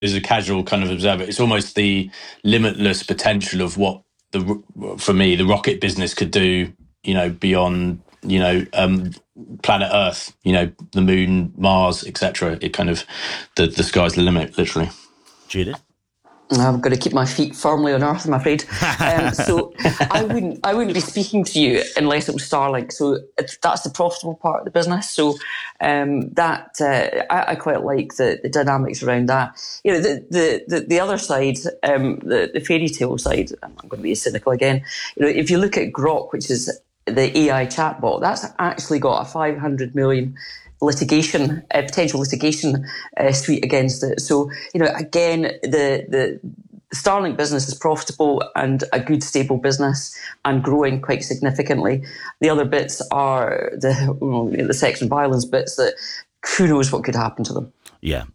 as a casual kind of observer, it's almost the limitless potential of what for me, the rocket business could do, beyond, planet Earth, the moon, Mars, etc. It kind of, the sky's the limit, literally. Judith? I'm going to keep my feet firmly on earth, I'm afraid. So I wouldn't be speaking to you unless it was Starlink. So that's the profitable part of the business. So I quite like the dynamics around that. The other side, the fairy tale side. I'm going to be cynical again. If you look at Grok, which is the AI chatbot, that's actually got a 500 million potential litigation suite against it. So, again, the Starlink business is profitable and a good, stable business and growing quite significantly. The other bits are the sex and violence bits that who knows what could happen to them. Yeah,